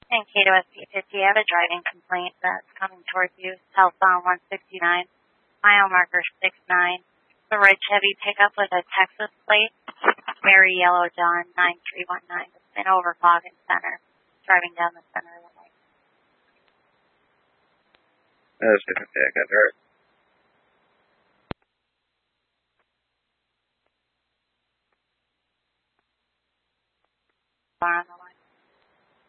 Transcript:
And K2SB50, I have a driving complaint that's coming towards you. Southbound 169, mile marker 69. The ridge heavy pickup with a Texas plate, Mary Yellow John 9319. It's been over Fog and Center, driving down the center of the lane. That's different. I got hurt. On the